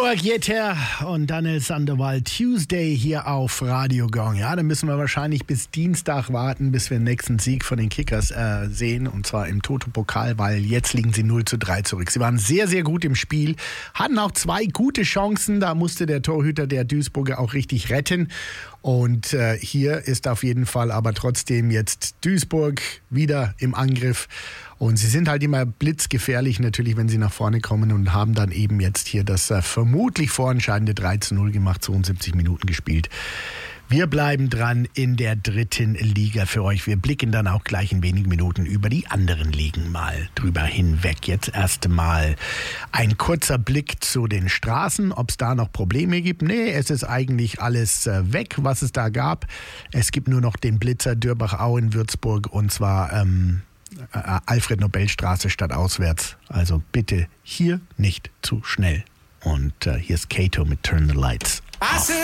Duisburg, Jeter und Daniel Sandoval Tuesday hier auf Radio Gong. Ja, dann müssen wir wahrscheinlich bis Dienstag warten, bis wir den nächsten Sieg von den Kickers sehen. Und zwar im Toto-Pokal, weil jetzt liegen sie 0-3 zurück. Sie waren sehr, sehr gut im Spiel, hatten auch 2 gute Chancen. Da musste der Torhüter der Duisburger auch richtig retten. Und hier ist auf jeden Fall aber trotzdem jetzt Duisburg wieder im Angriff. Und sie sind halt immer blitzgefährlich natürlich, wenn sie nach vorne kommen, und haben dann eben jetzt hier das vermutlich vorentscheidende 3-0 gemacht, 72 Minuten gespielt. Wir bleiben dran in der 3. Liga für euch. Wir blicken dann auch gleich in wenigen Minuten über die anderen Ligen mal drüber hinweg. Jetzt erst mal ein kurzer Blick zu den Straßen, ob es da noch Probleme gibt. Nee, es ist eigentlich alles weg, was es da gab. Es gibt nur noch den Blitzer Dürbach-Au in Würzburg, und zwar Alfred-Nobel-Straße stadtauswärts. Also bitte hier nicht zu schnell. Und hier ist Kato mit Turn the Lights Off.